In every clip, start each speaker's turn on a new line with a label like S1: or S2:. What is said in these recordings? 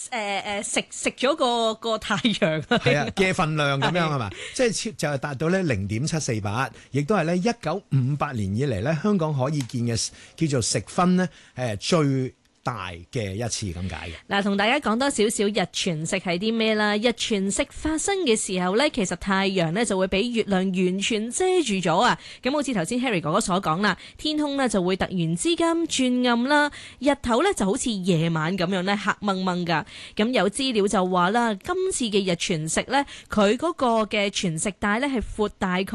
S1: 食咗個太陽
S2: 係啊嘅份量咁樣係嘛？即係就係達到咧0.748，亦都係咧1958年以嚟咧香港可以見嘅叫做食分咧最大嘅一次咁解嘅。
S1: 嗱，同大家講多少少日全食係啲咩啦？日全食發生嘅時候呢，其實太陽呢就會俾月亮完全遮住咗啊！咁好似頭先 Harry 哥哥所講啦，天空呢就會突然之間轉暗啦，日頭呢就好似夜晚咁樣呢黑掹掹噶。咁有資料就話啦，今次嘅日全食呢，佢嗰個嘅全食帶呢係闊大概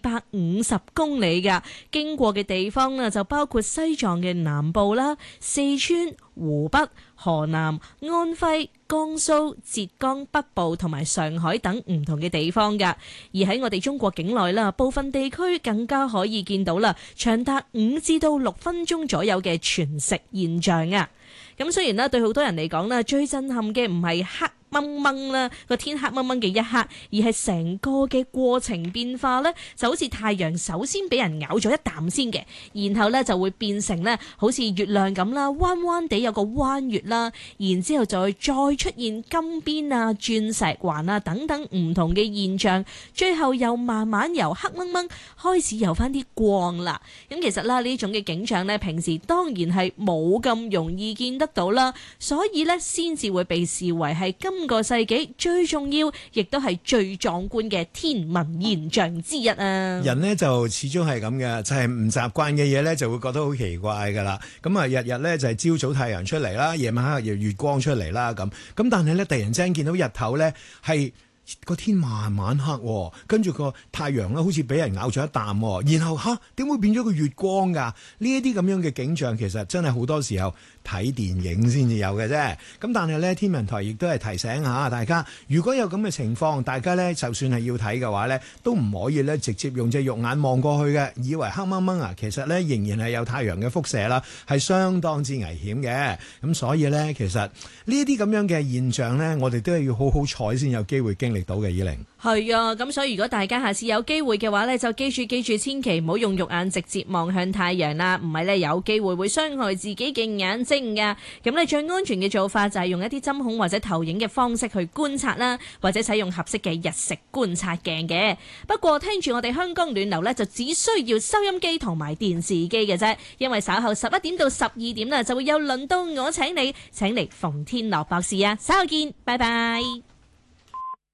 S1: 250公里噶，經過嘅地方呢就包括西藏嘅南部啦、四川、湖北、河南、安徽、江蘇、浙江北部同埋上海等唔同嘅地方㗎，而喺我哋中國境內啦，部分地區更加可以見到啦，長達5至到6分鐘左右嘅全食現象啊！咁雖然咧對好多人嚟講咧，最震撼嘅唔係黑掹掹啦，個天黑掹掹嘅一刻，而係成個嘅過程變化呢，就好似太陽首先俾人咬咗一啖先嘅，然後呢就會變成呢好似月亮咁啦，彎彎地有個彎月啦，然之後再出現金邊啊、鑽石環啊等等唔同嘅現象，最後又慢慢由黑掹掹開始有翻啲光啦。咁其實啦，呢種嘅景象呢，平時當然係冇咁容易見得到啦，所以呢先至會被視為係今個世紀最重要，亦都係最壯觀嘅天文現象之一啊！
S2: 人呢就始終係咁嘅，就係唔習慣嘅嘢呢，就會覺得好奇怪噶啦。咁啊，日日呢就係朝早太陽出嚟啦，夜晚黑又月光出嚟啦，咁但係呢，突然之間見到日頭呢係個天慢慢黑，跟住個太陽咧好似俾人咬咗一啖，然後點會變咗個月光㗎？呢一啲咁樣嘅景象，其實真係好多時候睇電影先至有嘅啫。咁但係呢，天文台亦都係提醒下大家，如果有咁嘅情況，大家呢就算係要睇嘅話呢，都唔可以呢直接用隻肉眼望過去嘅，以為黑掹掹啊，其實呢仍然係有太陽嘅輻射啦，係相當之危險嘅。咁所以呢，其實呢一啲咁樣嘅現象呢，我哋都係要好好彩先有機會經歷到嘅。以玲
S1: 係啊，咁所以如果大家下次有機會嘅話呢，就記住，千祈唔好用肉眼直接望向太陽啦，唔係呢有機會會傷害自己嘅眼睛噶。咁呢最安全嘅做法就係用一啲針孔或者投影嘅方式去觀察啦，或者使用合適嘅日食觀察鏡嘅。不過聽住我哋香港暖流呢，就只需要收音機同埋電視機嘅啫，因為稍後11點到12點啦，就會有輪到我請嚟馮天樂博士啊，稍後見，拜拜。